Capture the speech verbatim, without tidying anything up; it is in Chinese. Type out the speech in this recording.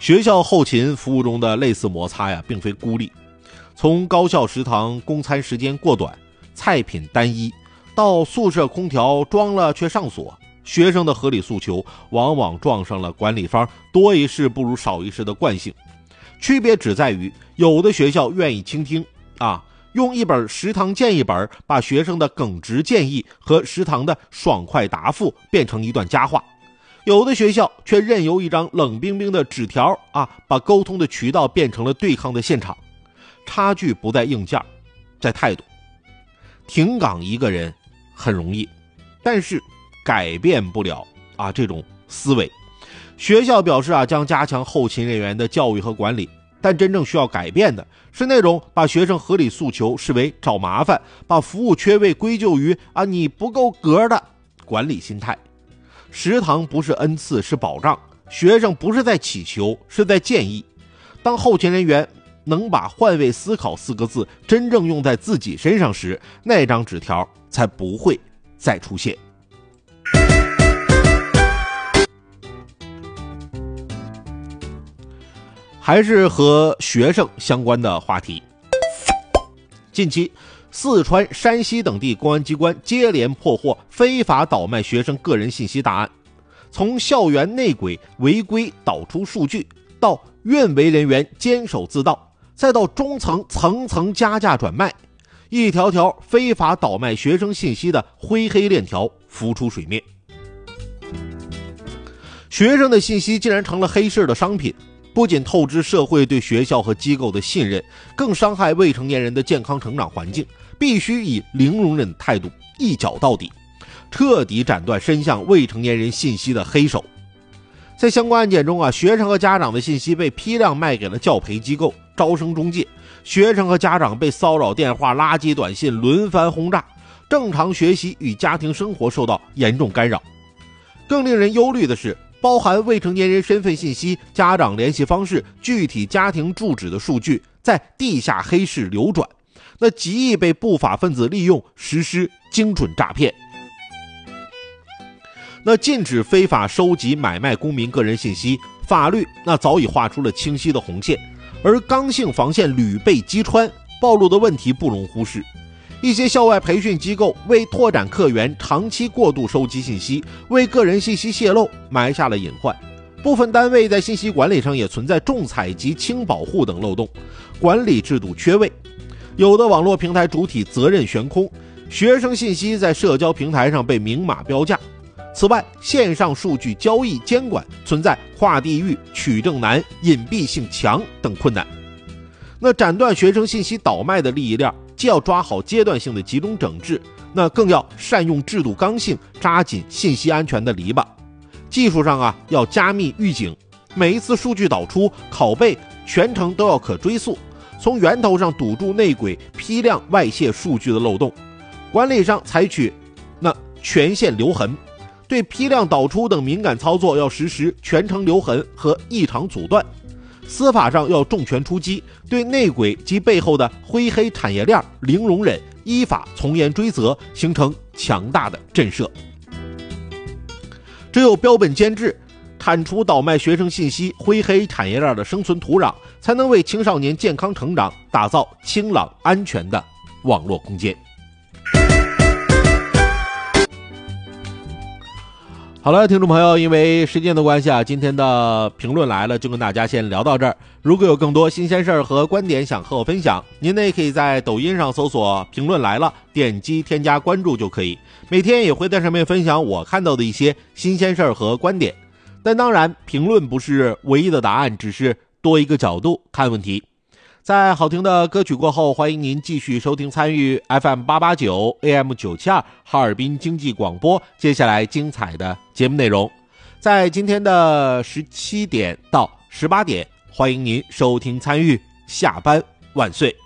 学校后勤服务中的类似摩擦呀，并非孤立。从高校食堂供餐时间过短，菜品单一，到宿舍空调装了却上锁，学生的合理诉求往往撞上了管理方多一事不如少一事的惯性。区别只在于，有的学校愿意倾听啊，用一本食堂建议本把学生的耿直建议和食堂的爽快答复变成一段佳话，有的学校却任由一张冷冰冰的纸条啊，把沟通的渠道变成了对抗的现场。差距不在硬件，在态度。停岗一个人很容易，但是改变不了啊这种思维。学校表示啊，将加强后勤人员的教育和管理，但真正需要改变的是那种把学生合理诉求视为找麻烦，把服务缺位归咎于啊你不够格的管理心态。食堂不是恩赐，是保障；学生不是在祈求，是在建议。当后勤人员能把换位思考四个字真正用在自己身上时，那张纸条才不会再出现。还是和学生相关的话题。近期四川、山西等地公安机关接连破获非法倒卖学生个人信息大案，从校园内鬼违规导出数据，到运维人员监守自盗，再到中层层层加价转卖，一条条非法倒卖学生信息的灰黑链条浮出水面。学生的信息竟然成了黑市的商品，不仅透支社会对学校和机构的信任，更伤害未成年人的健康成长环境，必须以零容忍态度一脚到底，彻底斩断伸向未成年人信息的黑手。在相关案件中啊，学生和家长的信息被批量卖给了教培机构、招生中介，学生和家长被骚扰电话、垃圾短信轮番轰炸，正常学习与家庭生活受到严重干扰。更令人忧虑的是，包含未成年人身份信息、家长联系方式、具体家庭住址的数据在地下黑市流转，那极易被不法分子利用实施精准诈骗。那禁止非法收集买卖公民个人信息，法律那早已画出了清晰的红线，而刚性防线屡被击穿，暴露的问题不容忽视。一些校外培训机构为拓展客源，长期过度收集信息，为个人信息泄露埋下了隐患。部分单位在信息管理上也存在重采集、轻保护等漏洞，管理制度缺位。有的网络平台主体责任悬空，学生信息在社交平台上被明码标价。此外，线上数据交易监管存在跨地域、取证难、隐蔽性强等困难。那斩断学生信息倒卖的利益链，既要抓好阶段性的集中整治，那更要善用制度刚性，扎紧信息安全的篱笆。技术上啊，要加密预警，每一次数据导出、拷贝全程都要可追溯，从源头上堵住内鬼批量外泄数据的漏洞。管理上采取那全线留痕，对批量导出等敏感操作要实施全程留痕和异常阻断。司法上要重拳出击，对内鬼及背后的灰黑产业链零容忍，依法从严追责，形成强大的震慑。只有标本兼治，铲除倒卖学生信息灰黑产业链的生存土壤，才能为青少年健康成长打造清朗安全的网络空间。好了，听众朋友，因为时间的关系啊，今天的评论来了就跟大家先聊到这儿。如果有更多新鲜事儿和观点想和我分享，您呢也可以在抖音上搜索评论来了，点击添加关注就可以。每天也会在上面分享我看到的一些新鲜事儿和观点。但当然，评论不是唯一的答案，只是多一个角度看问题。在好听的歌曲过后，欢迎您继续收听参与 F M 八八九 A M 九七二 哈尔滨经济广播接下来精彩的节目内容。在今天的十七点到十八点，欢迎您收听参与，下班万岁。